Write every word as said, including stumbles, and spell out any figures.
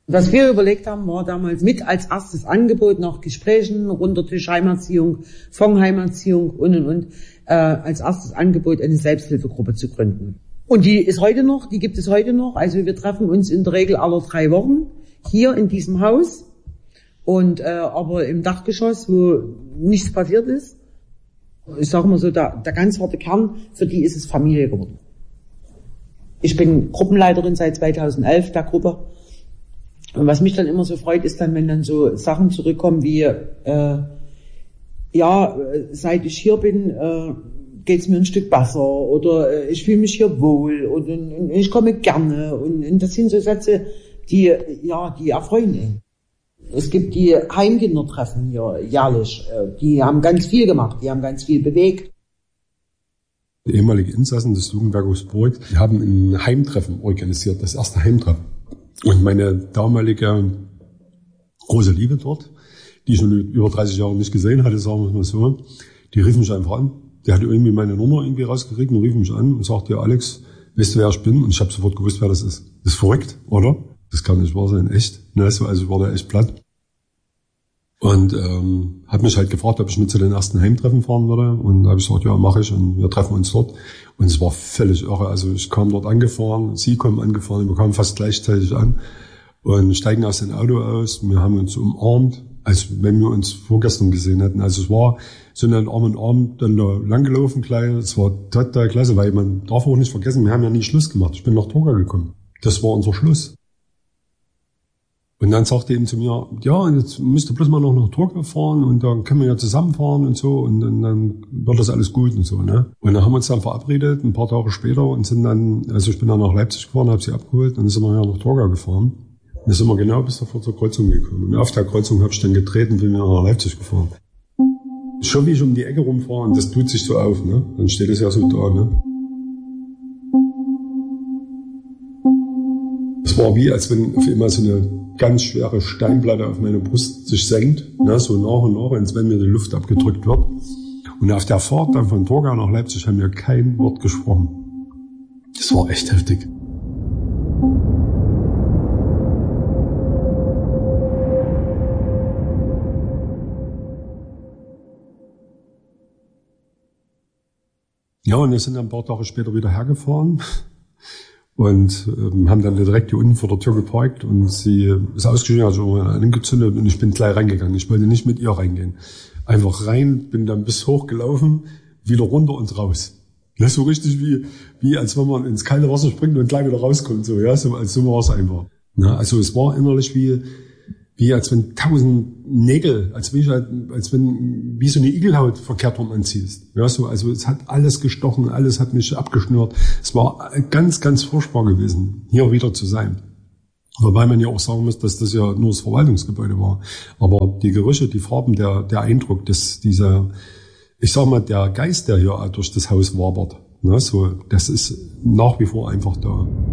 Was wir überlegt haben, war damals mit als erstes Angebot nach Gesprächen, runder Tisch Heimerziehung, Fonds-Heimerziehung und, und, und, äh, als erstes Angebot eine Selbsthilfegruppe zu gründen. Und die ist heute noch, die gibt es heute noch. Also wir treffen uns in der Regel alle drei Wochen hier in diesem Haus und äh, aber im Dachgeschoss, wo nichts passiert ist. Ich sage mal so, der, der ganz harte Kern, für die ist es Familie geworden. Ich bin Gruppenleiterin seit zweitausendelf der Gruppe. Und was mich dann immer so freut, ist dann, wenn dann so Sachen zurückkommen wie, äh, ja, seit ich hier bin, äh, geht's mir ein Stück besser oder äh, ich fühle mich hier wohl und, und, und ich komme gerne und, und das sind so Sätze, die, ja, die erfreuen ihn. Es gibt die Heimkindertreffen hier jährlich, äh, die haben ganz viel gemacht, die haben ganz viel bewegt. Die ehemalige Insassen des Jugendwerkes Burg, die haben ein Heimtreffen organisiert, das erste Heimtreffen. Und meine damalige große Liebe dort, die ich schon über dreißig Jahre nicht gesehen hatte, sagen wir es mal so, die rief mich einfach an. Die hatte irgendwie meine Nummer irgendwie rausgekriegt und rief mich an und sagte, ja Alex, weißt du, wer ich bin? Und ich habe sofort gewusst, wer das ist. Das ist verrückt, oder? Das kann nicht wahr sein, echt. Also ich war da echt platt. Und ähm, hat mich halt gefragt, ob ich mit zu den ersten Heimtreffen fahren würde. Und da habe ich gesagt, ja, mache ich. Und wir treffen uns dort. Und es war völlig irre. Also ich kam dort angefahren, sie kommen angefahren, wir kamen fast gleichzeitig an und steigen aus dem Auto aus. Wir haben uns umarmt, als wenn wir uns vorgestern gesehen hätten. Also es war so ein Arm in Arm dann da langgelaufen gleich. Es war total klasse, weil man darf auch nicht vergessen, wir haben ja nie Schluss gemacht. Ich bin nach Torgau gekommen. Das war unser Schluss. Und dann sagte er eben zu mir, ja, jetzt müsst ihr bloß mal noch nach Torgau fahren und dann können wir ja zusammenfahren und so und dann, dann wird das alles gut und so, ne? Und dann haben wir uns dann verabredet, ein paar Tage später und sind dann, also ich bin dann nach Leipzig gefahren, habe sie abgeholt und dann sind wir ja nach Torgau gefahren. Und dann sind wir genau bis davor zur Kreuzung gekommen. Und auf der Kreuzung habe ich dann getreten und bin wieder nach Leipzig gefahren. Schon wie ich um die Ecke rumfahre und das tut sich so auf, ne? Dann steht es ja so da, ne? Es war wie, als wenn auf einmal so eine ganz schwere Steinplatte auf meine Brust sich senkt, ne, so nach und nach, als wenn mir die Luft abgedrückt wird. Und auf der Fahrt dann von Torgau nach Leipzig haben wir kein Wort gesprochen. Das war echt heftig. Ja, und wir sind dann ein paar Tage später wieder hergefahren. Und ähm, haben dann direkt hier unten vor der Tür geparkt und sie ist ausgestiegen, also angezündet und ich bin gleich reingegangen. Ich wollte nicht mit ihr reingehen. Einfach rein, bin dann bis hoch gelaufen, wieder runter und raus. Das ist so richtig wie, wie als wenn man ins kalte Wasser springt und gleich wieder rauskommt, so, ja, so, als so war es einfach. Ja, also es war innerlich wie, wie als wenn tausend Nägel, als wenn, ich halt, als wenn, wie so eine Igelhaut verkehrt rum anziehst. Ja, so, also es hat alles gestochen, alles hat mich abgeschnürt. Es war ganz, ganz furchtbar gewesen, hier wieder zu sein. Wobei man ja auch sagen muss, dass das ja nur das Verwaltungsgebäude war. Aber die Gerüche, die Farben, der, der Eindruck, dass dieser, ich sag mal, der Geist, der hier durch das Haus wabert, ne, so, das ist nach wie vor einfach da.